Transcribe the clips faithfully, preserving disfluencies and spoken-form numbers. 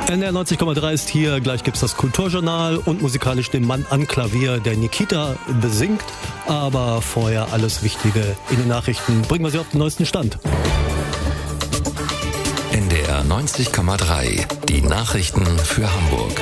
N D R neunzig Komma drei ist hier, gleich gibt's das Kulturjournal und musikalisch den Mann an Klavier, der Nikita besingt. Aber vorher alles Wichtige in den Nachrichten. Bringen wir Sie auf den neuesten Stand. N D R neunzig Komma drei, die Nachrichten für Hamburg.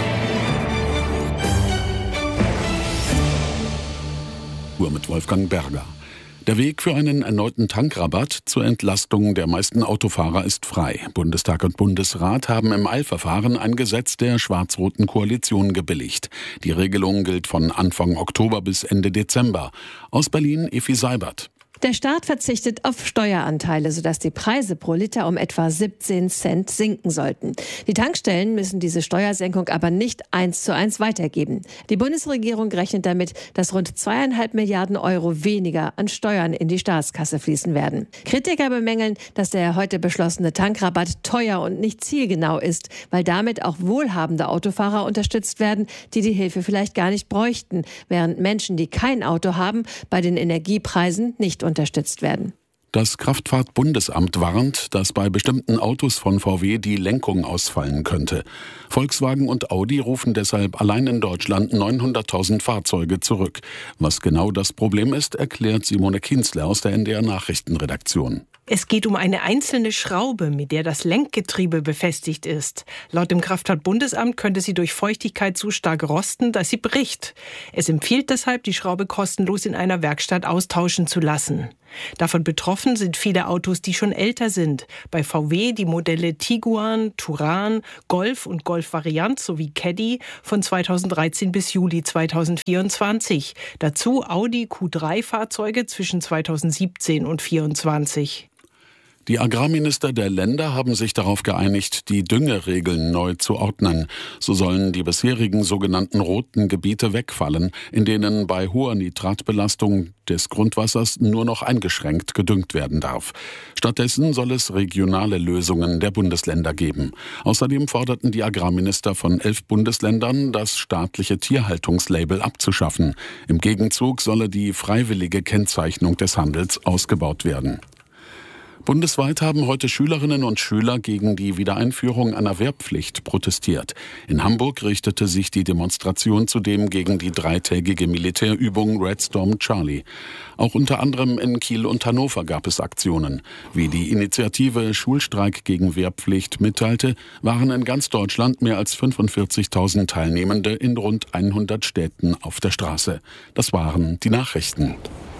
Uhr mit Wolfgang Berger. Der Weg für einen erneuten Tankrabatt zur Entlastung der meisten Autofahrer ist frei. Bundestag und Bundesrat haben im Eilverfahren ein Gesetz der schwarz-roten Koalition gebilligt. Die Regelung gilt von Anfang Oktober bis Ende Dezember. Aus Berlin Effi Seibert. Der Staat verzichtet auf Steueranteile, sodass die Preise pro Liter um etwa siebzehn Cent sinken sollten. Die Tankstellen müssen diese Steuersenkung aber nicht eins zu eins weitergeben. Die Bundesregierung rechnet damit, dass rund zweieinhalb Milliarden Euro weniger an Steuern in die Staatskasse fließen werden. Kritiker bemängeln, dass der heute beschlossene Tankrabatt teuer und nicht zielgenau ist, weil damit auch wohlhabende Autofahrer unterstützt werden, die die Hilfe vielleicht gar nicht bräuchten, während Menschen, die kein Auto haben, bei den Energiepreisen nicht unterstützt werden. Das Kraftfahrtbundesamt warnt, dass bei bestimmten Autos von V W die Lenkung ausfallen könnte. Volkswagen und Audi rufen deshalb allein in Deutschland neunhunderttausend Fahrzeuge zurück. Was genau das Problem ist, erklärt Simone Kienzler aus der N D R Nachrichtenredaktion. Es geht um eine einzelne Schraube, mit der das Lenkgetriebe befestigt ist. Laut dem Kraftfahrtbundesamt könnte sie durch Feuchtigkeit so stark rosten, dass sie bricht. Es empfiehlt deshalb, die Schraube kostenlos in einer Werkstatt austauschen zu lassen. Davon betroffen sind viele Autos, die schon älter sind. Bei V W die Modelle Tiguan, Touran, Golf und Golf-Variant sowie Caddy von zweitausenddreizehn bis Juli zweitausendvierundzwanzig. Dazu Audi Q drei Fahrzeuge zwischen zweitausendsiebzehn und zweitausendvierundzwanzig. Die Agrarminister der Länder haben sich darauf geeinigt, die Düngeregeln neu zu ordnen. So sollen die bisherigen sogenannten roten Gebiete wegfallen, in denen bei hoher Nitratbelastung des Grundwassers nur noch eingeschränkt gedüngt werden darf. Stattdessen soll es regionale Lösungen der Bundesländer geben. Außerdem forderten die Agrarminister von elf Bundesländern, das staatliche Tierhaltungslabel abzuschaffen. Im Gegenzug solle die freiwillige Kennzeichnung des Handels ausgebaut werden. Bundesweit haben heute Schülerinnen und Schüler gegen die Wiedereinführung einer Wehrpflicht protestiert. In Hamburg richtete sich die Demonstration zudem gegen die dreitägige Militärübung Red Storm Charlie. Auch unter anderem in Kiel und Hannover gab es Aktionen. Wie die Initiative Schulstreik gegen Wehrpflicht mitteilte, waren in ganz Deutschland mehr als fünfundvierzigtausend Teilnehmende in rund hundert Städten auf der Straße. Das waren die Nachrichten.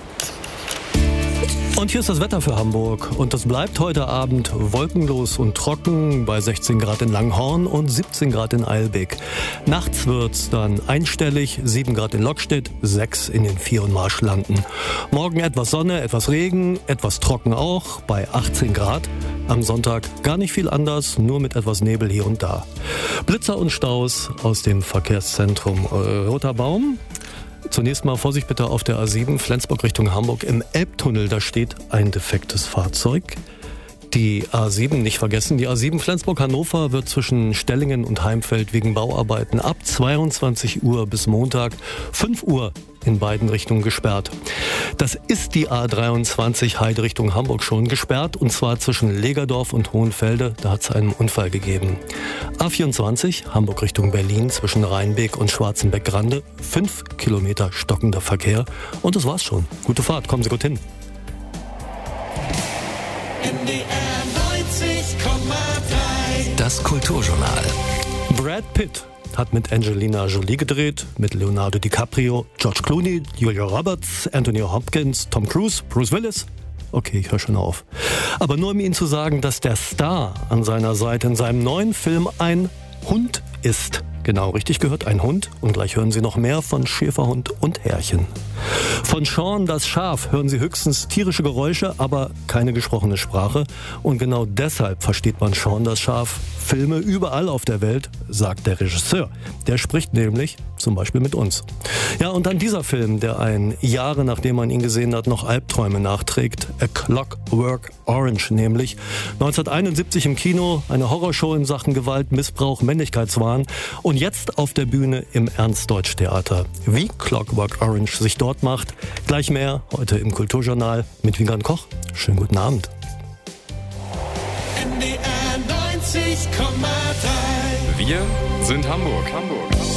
Und hier ist das Wetter für Hamburg. Und es bleibt heute Abend wolkenlos und trocken bei sechzehn Grad in Langhorn und siebzehn Grad in Eilbek. Nachts wird's dann einstellig, sieben Grad in Lockstedt, sechs in den Vier- und Marschlanden. Morgen etwas Sonne, etwas Regen, etwas trocken auch bei achtzehn Grad. Am Sonntag gar nicht viel anders, nur mit etwas Nebel hier und da. Blitzer und Staus aus dem Verkehrszentrum Roter Baum. Zunächst mal Vorsicht bitte auf der A sieben, Flensburg Richtung Hamburg. Im Elbtunnel, da steht ein defektes Fahrzeug. Die A sieben nicht vergessen, die A sieben Flensburg-Hannover wird zwischen Stellingen und Heimfeld wegen Bauarbeiten ab zweiundzwanzig Uhr bis Montag fünf Uhr in beiden Richtungen gesperrt. Das ist die A dreiundzwanzig Heide Richtung Hamburg schon gesperrt, und zwar zwischen Legerdorf und Hohenfelde, da hat es einen Unfall gegeben. A vierundzwanzig Hamburg Richtung Berlin zwischen Rheinbeek und Schwarzenbeck-Grande, fünf Kilometer stockender Verkehr, und das war's schon. Gute Fahrt, kommen Sie gut hin. N D R neunzig Komma drei. Das Kulturjournal. Brad Pitt hat mit Angelina Jolie gedreht, mit Leonardo DiCaprio, George Clooney, Julia Roberts, Anthony Hopkins, Tom Cruise, Bruce Willis. Okay, ich höre schon auf. Aber nur um Ihnen zu sagen, dass der Star an seiner Seite in seinem neuen Film ein Hund ist. Genau, richtig gehört, ein Hund. Und gleich hören Sie noch mehr von Schäferhund und Herrchen. Von Sean das Schaf hören Sie höchstens tierische Geräusche, aber keine gesprochene Sprache. Und genau deshalb versteht man Sean das Schaf Filme überall auf der Welt, sagt der Regisseur. Der spricht nämlich zum Beispiel mit uns. Ja, und dann dieser Film, der einen Jahre nachdem man ihn gesehen hat, noch Albträume nachträgt. A Clockwork Orange nämlich. neunzehnhunderteinundsiebzig im Kino, eine Horrorshow in Sachen Gewalt, Missbrauch, Männlichkeitswahn. Und jetzt auf der Bühne im Ernst-Deutsch-Theater. Wie Clockwork Orange sich dort macht, gleich mehr heute im Kulturjournal mit Wiegand Koch. Schönen guten Abend. N D R neunzig Komma drei. Wir sind Hamburg. Hamburg.